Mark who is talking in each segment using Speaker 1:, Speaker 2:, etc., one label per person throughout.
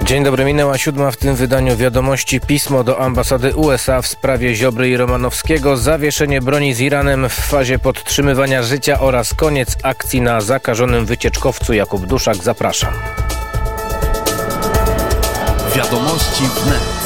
Speaker 1: Dzień dobry, minęła 7 w tym wydaniu wiadomości. Pismo do ambasady USA w sprawie Ziobry i Romanowskiego, zawieszenie broni z Iranem w fazie podtrzymywania życia oraz koniec akcji na zakażonym wycieczkowcu. Jakub Duszak, zapraszam.
Speaker 2: Wiadomości wnet.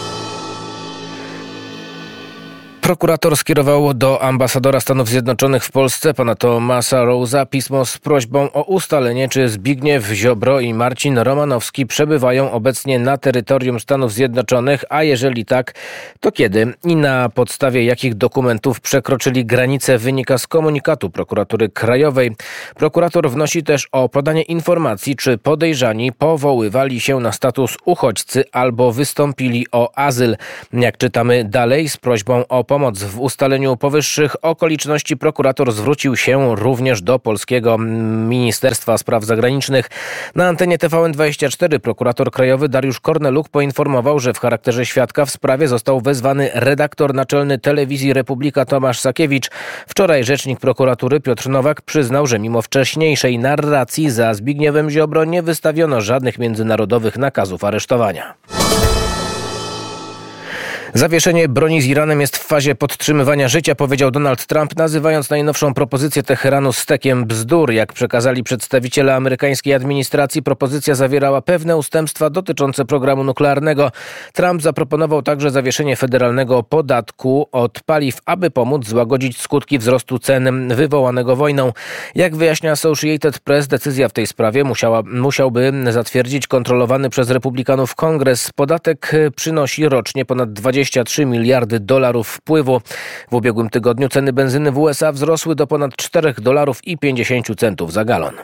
Speaker 1: Prokurator skierował do ambasadora Stanów Zjednoczonych w Polsce, pana Thomasa Rose'a, pismo z prośbą o ustalenie, czy Zbigniew Ziobro i Marcin Romanowski przebywają obecnie na terytorium Stanów Zjednoczonych, a jeżeli tak, to kiedy i na podstawie jakich dokumentów przekroczyli granicę, wynika z komunikatu Prokuratury Krajowej. Prokurator wnosi też o podanie informacji, czy podejrzani powoływali się na status uchodźcy albo wystąpili o azyl. Jak czytamy dalej, z prośbą o pomoc w ustaleniu powyższych okoliczności prokurator zwrócił się również do polskiego Ministerstwa Spraw Zagranicznych. Na antenie TVN24 prokurator krajowy Dariusz Korneluk poinformował, że w charakterze świadka w sprawie został wezwany redaktor naczelny Telewizji Republika Tomasz Sakiewicz. Wczoraj rzecznik prokuratury Piotr Nowak przyznał, że mimo wcześniejszej narracji za Zbigniewem Ziobro nie wystawiono żadnych międzynarodowych nakazów aresztowania. Zawieszenie broni z Iranem jest w fazie podtrzymywania życia, powiedział Donald Trump, nazywając najnowszą propozycję Teheranu stekiem bzdur. Jak przekazali przedstawiciele amerykańskiej administracji, propozycja zawierała pewne ustępstwa dotyczące programu nuklearnego. Trump zaproponował także zawieszenie federalnego podatku od paliw, aby pomóc złagodzić skutki wzrostu cen wywołanego wojną. Jak wyjaśnia Associated Press, decyzja w tej sprawie musiałby zatwierdzić kontrolowany przez republikanów Kongres. Podatek przynosi rocznie ponad 23 miliardy dolarów wpływu. W ubiegłym tygodniu ceny benzyny w USA wzrosły do ponad $4,50 za galon.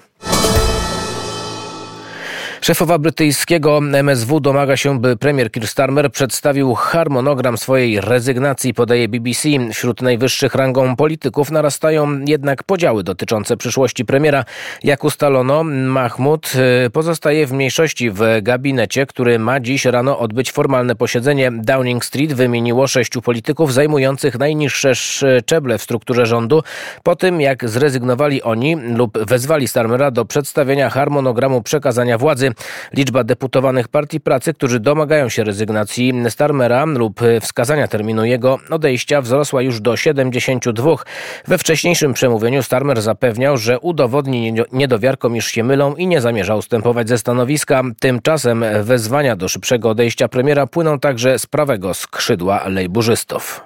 Speaker 1: Szefowa brytyjskiego MSW domaga się, by premier Keir Starmer przedstawił harmonogram swojej rezygnacji, podaje BBC. Wśród najwyższych rangą polityków narastają jednak podziały dotyczące przyszłości premiera. Jak ustalono, Mahmud pozostaje w mniejszości w gabinecie, który ma dziś rano odbyć formalne posiedzenie. Downing Street wymieniło 6 polityków zajmujących najniższe szczeble w strukturze rządu po tym, jak zrezygnowali oni lub wezwali Starmera do przedstawienia harmonogramu przekazania władzy. Liczba deputowanych Partii Pracy, którzy domagają się rezygnacji Starmera lub wskazania terminu jego odejścia, wzrosła już do 72. We wcześniejszym przemówieniu Starmer zapewniał, że udowodni niedowiarkom, iż się mylą i nie zamierza ustępować ze stanowiska. Tymczasem wezwania do szybszego odejścia premiera płyną także z prawego skrzydła lejburzystów.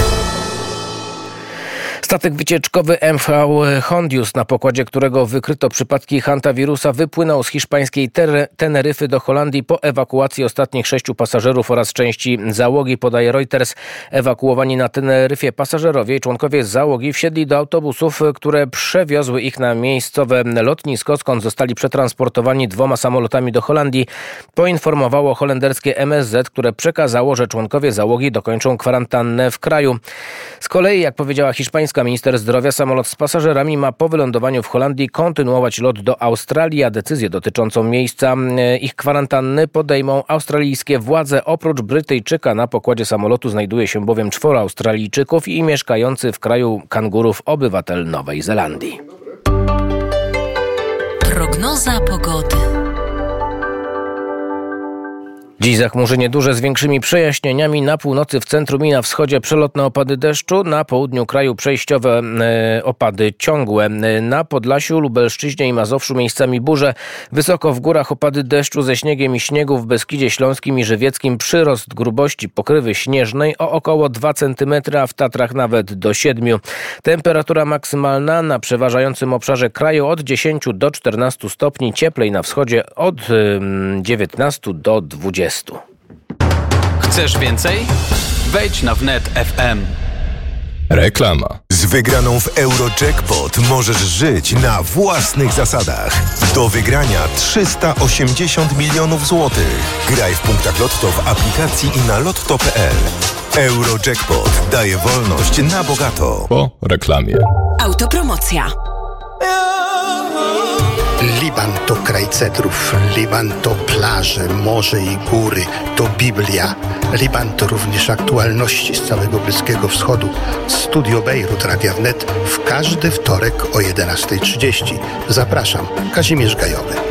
Speaker 1: Statek wycieczkowy MV Hondius, na pokładzie którego wykryto przypadki hantawirusa, wypłynął z hiszpańskiej Teneryfy do Holandii po ewakuacji ostatnich 6 pasażerów oraz części załogi, podaje Reuters. Ewakuowani na Teneryfie pasażerowie i członkowie załogi wsiedli do autobusów, które przewiozły ich na miejscowe lotnisko, skąd zostali przetransportowani 2 samolotami do Holandii. Poinformowało holenderskie MSZ, które przekazało, że członkowie załogi dokończą kwarantannę w kraju. Z kolei, jak powiedziała hiszpańska minister zdrowia, samolot z pasażerami ma po wylądowaniu w Holandii kontynuować lot do Australii, a decyzję dotyczącą miejsca ich kwarantanny podejmą australijskie władze. Oprócz Brytyjczyka na pokładzie samolotu znajduje się bowiem 4 Australijczyków i mieszkający w kraju kangurów obywatel Nowej Zelandii.
Speaker 3: Prognoza pogody.
Speaker 1: Dziś zachmurzenie duże z większymi przejaśnieniami. Na północy, w centrum i na wschodzie przelotne opady deszczu. Na południu kraju przejściowe opady ciągłe. Na Podlasiu, Lubelszczyźnie i Mazowszu miejscami burze. Wysoko w górach opady deszczu ze śniegiem i śniegu. W Beskidzie Śląskim i Żywieckim przyrost grubości pokrywy śnieżnej o około 2 cm, a w Tatrach nawet do 7. Temperatura maksymalna na przeważającym obszarze kraju od 10 do 14 stopni. Cieplej na wschodzie od 19 do 20.
Speaker 2: Chcesz więcej? Wejdź na wnet FM.
Speaker 4: Reklama.
Speaker 5: Z wygraną w Eurojackpot możesz żyć na własnych zasadach. Do wygrania 380 milionów złotych. Graj w punktach Lotto w aplikacji i na lotto.pl. Eurojackpot daje wolność na bogato.
Speaker 4: Po reklamie.
Speaker 3: Autopromocja.
Speaker 6: Liban to kraj cedrów, Liban to plaże, morze i góry, to Biblia. Liban to również aktualności z całego Bliskiego Wschodu. Studio Bejrut Radia Wnet w każdy wtorek o 11:30. Zapraszam, Kazimierz Gajowy.